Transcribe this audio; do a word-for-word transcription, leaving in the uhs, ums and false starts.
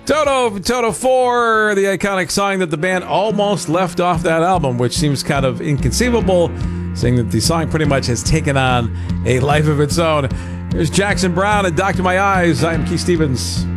Toto, Toto four, the iconic song that the band almost left off that album, which seems kind of inconceivable, saying that the song pretty much has taken on a life of its own. Here's Jackson Browne and Doctor My Eyes. I'm Keith Stevens.